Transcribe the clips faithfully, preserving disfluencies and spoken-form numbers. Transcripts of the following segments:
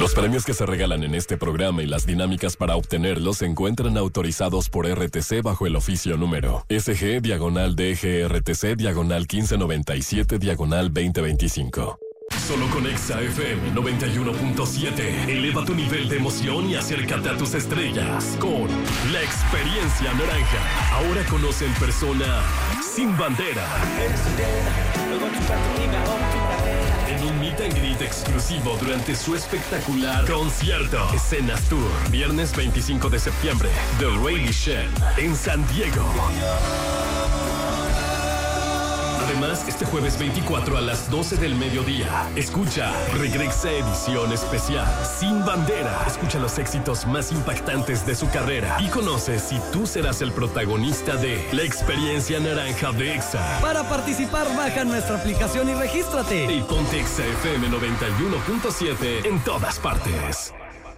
Los premios que se regalan en este programa y las dinámicas para obtenerlos se encuentran autorizados por R T C bajo el oficio número S G diagonal D G R T C diagonal quince noventa y siete diagonal veinte veinticinco. Solo con Exa F M noventa y uno punto siete. Eleva tu nivel de emoción y acércate a tus estrellas con La Experiencia Naranja. Ahora conoce en persona Sin Bandera. En un meet and greet exclusivo durante su espectacular concierto. Escenas Tour, viernes veinticinco de septiembre, The Rally Shed en San Diego. Además, este jueves veinticuatro a las doce del mediodía, escucha Regresa edición especial Sin Bandera. Escucha los éxitos más impactantes de su carrera y conoce si tú serás el protagonista de La Experiencia Naranja de Exa. Para participar, baja nuestra aplicación y regístrate. Y ponte Exa F M noventa y uno punto siete en todas partes.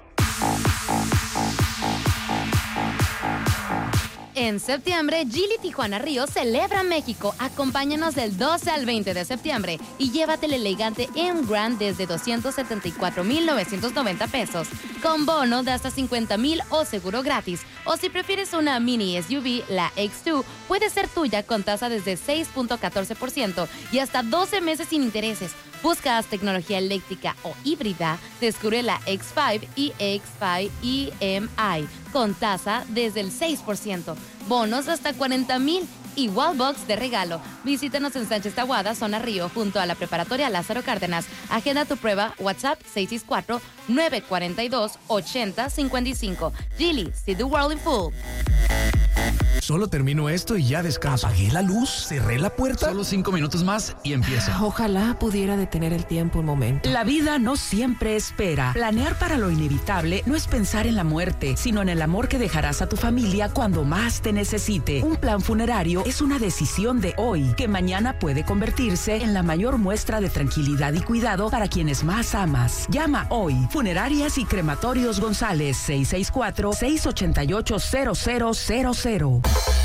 En septiembre, Geely Tijuana Río celebra México. Acompáñanos del doce al veinte de septiembre y llévate el elegante M Grand desde doscientos setenta y cuatro mil novecientos noventa pesos, con bono de hasta cincuenta mil o seguro gratis. O si prefieres una mini S U V, la X dos puede ser tuya con tasa desde seis punto catorce por ciento y hasta doce meses sin intereses. Buscas tecnología eléctrica o híbrida, descubre la X cinco y X cinco E M I con tasa desde el seis por ciento. Bonos hasta cuarenta mil y Wallbox de regalo. Visítanos en Sánchez Tahuada, zona Río, junto a la preparatoria Lázaro Cárdenas. Agenda tu prueba, WhatsApp seis seis cuatro, nueve cuatro dos, ocho cero cinco cinco. Geely, see the world in full. Solo termino esto y ya descanso. Apagué la luz, cerré la puerta. Solo cinco minutos más y empiezo. Ojalá pudiera detener el tiempo un momento. La vida no siempre espera. Planear para lo inevitable no es pensar en la muerte, sino en el amor que dejarás a tu familia cuando más te necesite. Un plan funerario es una decisión de hoy, que mañana puede convertirse en la mayor muestra de tranquilidad y cuidado para quienes más amas. Llama hoy. Funerarias y Crematorios González, seis seis cuatro, seis ocho ocho, cero cero cero cero.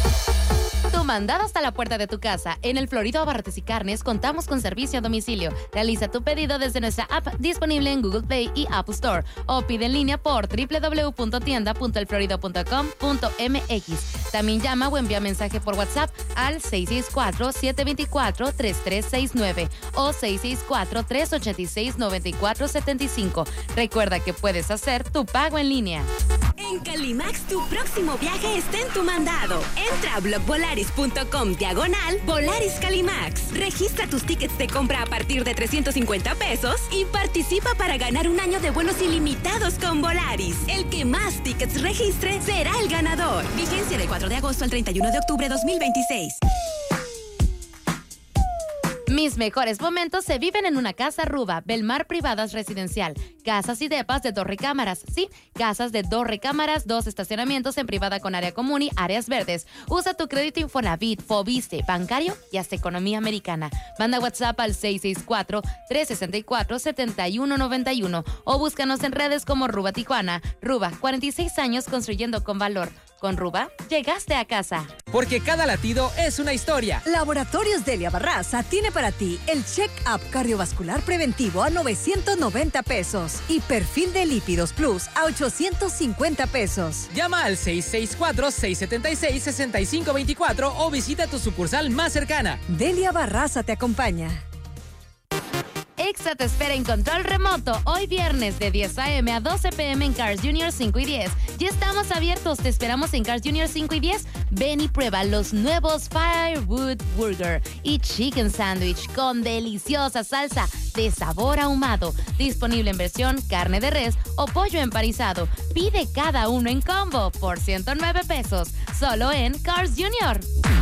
Tu mandado hasta la puerta de tu casa. En el Florido Abarrotes y Carnes contamos con servicio a domicilio. Realiza tu pedido desde nuestra app disponible en Google Play y Apple Store o pide en línea por doble u doble u doble u punto tienda punto el florido punto com punto m x. También llama o envía mensaje por WhatsApp al seis seis cuatro, siete dos cuatro, tres tres seis nueve o seis seis cuatro, tres ocho seis, nueve cuatro siete cinco. Recuerda que puedes hacer tu pago en línea. En Calimax, tu próximo viaje está en tu mandado. Entra a blogvolaris punto com diagonal Volaris Calimax. Registra tus tickets de compra a partir de trescientos cincuenta pesos y participa para ganar un año de vuelos ilimitados con Volaris. El que más tickets registre será el ganador. Vigencia del cuatro de agosto al treinta y uno de octubre de dos mil veintiséis. Mis mejores momentos se viven en una casa Ruba, Belmar Privadas Residencial. Casas y depas de dos recámaras. Sí, casas de dos recámaras, dos estacionamientos en privada con área común y áreas verdes. Usa tu crédito Infonavit, Fobiste, bancario y hasta economía americana. Manda WhatsApp al seis seis cuatro, tres seis cuatro, siete uno nueve uno o búscanos en redes como Ruba Tijuana. Ruba, cuarenta y seis años construyendo con valor. Con Ruba, llegaste a casa. Porque cada latido es una historia. Laboratorios Delia Barraza tiene para ti el Check-up cardiovascular preventivo a novecientos noventa pesos y perfil de lípidos plus a ochocientos cincuenta pesos. Llama al seis seis cuatro, seis siete seis, seis cinco dos cuatro o visita tu sucursal más cercana. Delia Barraza te acompaña. Exa te espera en control remoto hoy viernes de diez a eme a doce pe eme en Cars Junior cinco y diez. Ya estamos abiertos, te esperamos en Cars Junior cinco y diez. Ven y prueba los nuevos Firewood Burger y Chicken Sandwich con deliciosa salsa de sabor ahumado. Disponible en versión carne de res o pollo empanizado. Pide cada uno en combo por ciento nueve pesos. Solo en Cars Junior.